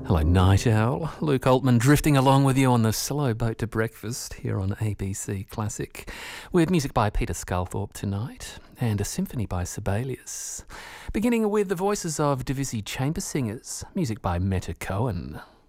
Hello, Night Owl. Luke Altman drifting along with you on the slow boat to breakfast here on ABC Classic, with music by Peter Sculthorpe tonight and a symphony by Sibelius. Beginning with the voices of Debussy Chamber Singers, music by Meta Cohen.